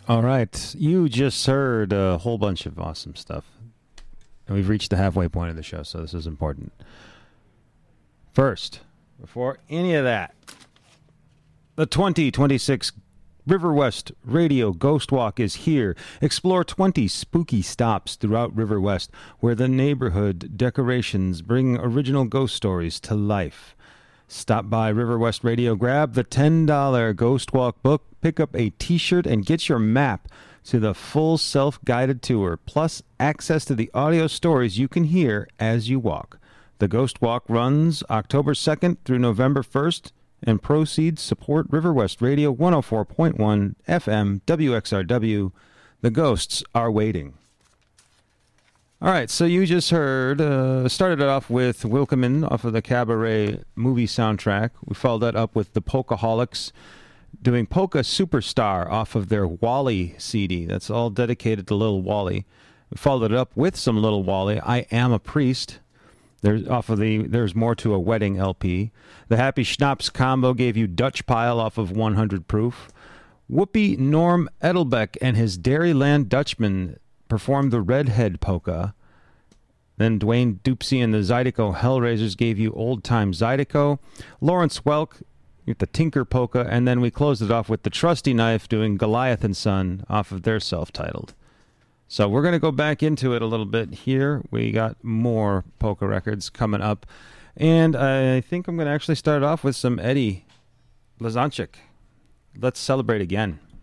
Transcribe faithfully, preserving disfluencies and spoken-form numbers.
All right. You just heard a whole bunch of awesome stuff. And we've reached the halfway point of the show, so this is important. First, before any of that, the twenty twenty-six River West Radio Ghost Walk is here. Explore twenty spooky stops throughout River West, where the neighborhood decorations bring original ghost stories to life. Stop by River West Radio, grab the ten dollars Ghost Walk book, pick up a t-shirt, and get your map to the full self-guided tour, plus access to the audio stories you can hear as you walk. The Ghost Walk runs October second through November first, and proceeds support River West Radio one oh four point one F M W X R W. The ghosts are waiting. All right, so you just heard, uh, started it off with Wilkeman off of the Cabaret movie soundtrack. We followed that up with the Polkaholics doing Polka Superstar off of their Wally C D. That's all dedicated to Little Wally. We followed it up with some Little Wally, I Am a Priest. There's off of the There's More to a Wedding L P. The Happy Schnapps combo gave you Dutch Pile off of one hundred Proof. Whoopi Norm Edelbeck and his Dairyland Dutchman performed the Redhead Polka. Then Dwayne Dupsy and the Zydeco Hellraisers gave you Old Time Zydeco. Lawrence Welk with the Tinker Polka. And then we closed it off with the Trusty Knife doing Goliath and Son off of their self-titled. So we're going to go back into it a little bit here. We got more polka records coming up. And I think I'm going to actually start off with some Eddie Blazonczyk. Let's Celebrate Again.